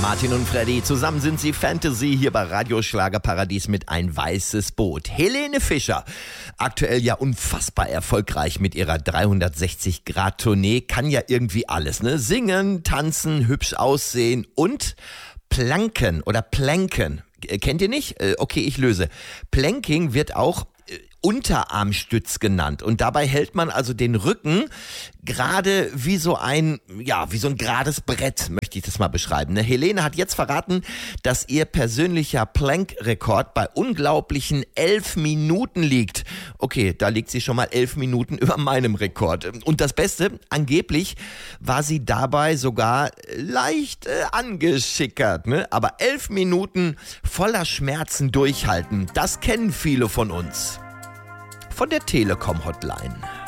Martin und Freddy, zusammen sind sie Fantasy hier bei Radio Schlagerparadies mit Ein weißes Boot. Helene Fischer, aktuell ja unfassbar erfolgreich mit ihrer 360-Grad-Tournee, kann ja irgendwie alles, ne? Singen, tanzen, hübsch aussehen und Planken oder Planken. Kennt ihr nicht? Okay, ich löse. Planking wird auch Unterarmstütz genannt und dabei hält man also den Rücken gerade wie so ein gerades Brett, möchte ich das mal beschreiben. Ne? Helene hat jetzt verraten, dass ihr persönlicher Plank-Rekord bei unglaublichen 11 Minuten liegt. Okay, da liegt sie schon mal 11 Minuten über meinem Rekord. Und das Beste, angeblich war sie dabei sogar leicht angeschickert. Ne? Aber 11 Minuten voller Schmerzen durchhalten, das kennen viele von uns. Von der Telekom Hotline.